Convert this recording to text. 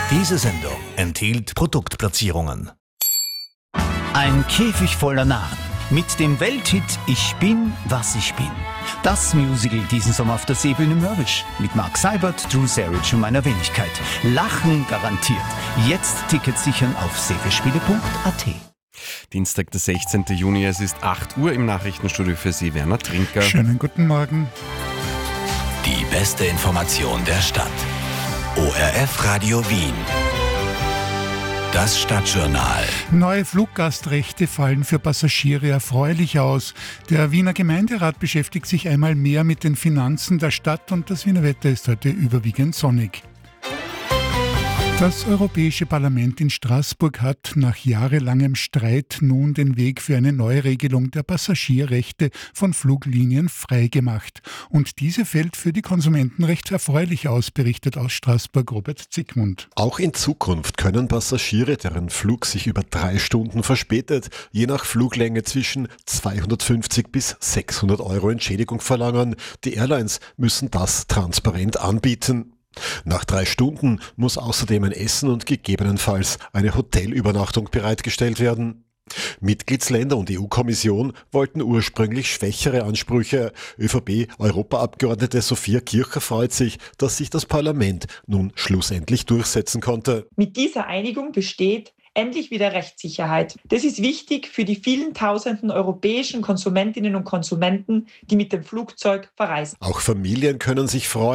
Diese Sendung enthielt Produktplatzierungen. Ein Käfig voller Narren mit dem Welthit Ich bin, was ich bin. Das Musical diesen Sommer auf der Seebühne Mörbisch mit Mark Seibert, Drew Sarich und meiner Wenigkeit. Lachen garantiert. Jetzt Tickets sichern auf seefestspiele.at. Dienstag, der 16. Juni, es ist 8 Uhr im Nachrichtenstudio für Sie, Werner Trinker. Schönen guten Morgen. Die beste Information der Stadt. ORF Radio Wien. Das Stadtjournal. Neue Fluggastrechte fallen für Passagiere erfreulich aus. Der Wiener Gemeinderat beschäftigt sich einmal mehr mit den Finanzen der Stadt und das Wiener Wetter ist heute überwiegend sonnig. Das Europäische Parlament in Straßburg hat nach jahrelangem Streit nun den Weg für eine Neuregelung der Passagierrechte von Fluglinien freigemacht. Und diese fällt für die Konsumenten recht erfreulich aus, berichtet aus Straßburg Robert Zickmund. Auch in Zukunft können Passagiere, deren Flug sich über 3 Stunden verspätet, je nach Fluglänge zwischen 250 bis 600 Euro Entschädigung verlangen. Die Airlines müssen das transparent anbieten. Nach 3 Stunden muss außerdem ein Essen und gegebenenfalls eine Hotelübernachtung bereitgestellt werden. Mitgliedsländer und EU-Kommission wollten ursprünglich schwächere Ansprüche. ÖVP-Europaabgeordnete Sophia Kircher freut sich, dass sich das Parlament nun schlussendlich durchsetzen konnte. Mit dieser Einigung besteht endlich wieder Rechtssicherheit. Das ist wichtig für die vielen tausenden europäischen Konsumentinnen und Konsumenten, die mit dem Flugzeug verreisen. Auch Familien können sich freuen.